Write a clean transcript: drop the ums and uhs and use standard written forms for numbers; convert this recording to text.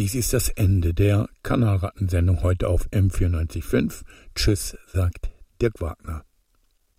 Dies ist das Ende der Kanalrattensendung heute auf M94.5. Tschüss, sagt Dirk Wagner.